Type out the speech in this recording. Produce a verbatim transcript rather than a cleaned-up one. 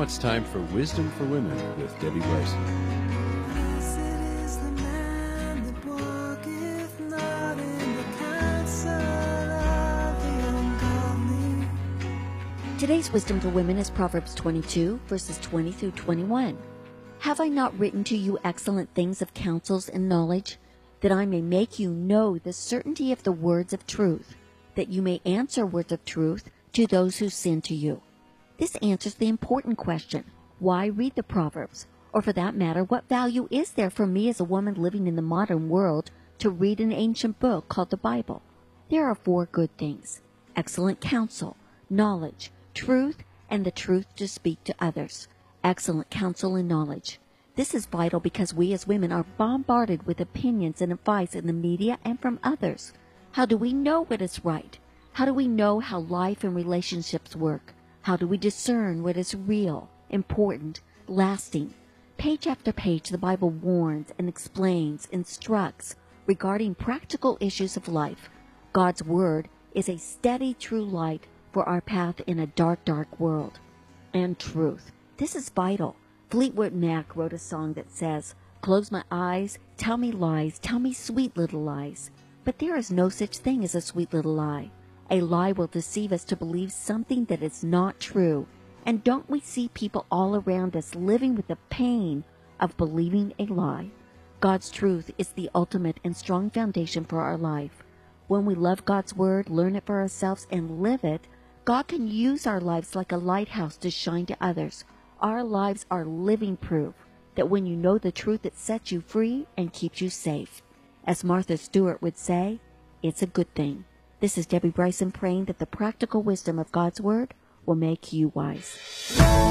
it's time for Wisdom for Women with Debbie Bryson. Blessed is the man that walketh not in the counsel of the ungodly. Today's Wisdom for Women is Proverbs twenty-two, verses twenty through twenty-one. Have I not written to you excellent things of counsels and knowledge, that I may make you know the certainty of the words of truth, that you may answer words of truth to those who sin to you? This answers the important question, why read the Proverbs? Or for that matter, what value is there for me as a woman living in the modern world to read an ancient book called the Bible? There are four good things: excellent counsel, knowledge, truth, and the truth to speak to others. Excellent counsel and knowledge. This is vital because we as women are bombarded with opinions and advice in the media and from others. How do we know what is right? How do we know how life and relationships work? How do we discern what is real, important, lasting? Page after page, the Bible warns and explains, instructs regarding practical issues of life. God's Word is a steady, true light for our path in a dark, dark world. And truth. This is vital. Fleetwood Mac wrote a song that says, "Close my eyes, tell me lies, tell me sweet little lies." But there is no such thing as a sweet little lie. A lie will deceive us to believe something that is not true. And don't we see people all around us living with the pain of believing a lie? God's truth is the ultimate and strong foundation for our life. When we love God's Word, learn it for ourselves, and live it, God can use our lives like a lighthouse to shine to others. Our lives are living proof that when you know the truth, it sets you free and keeps you safe. As Martha Stewart would say, it's a good thing. This is Debbie Bryson praying that the practical wisdom of God's Word will make you wise.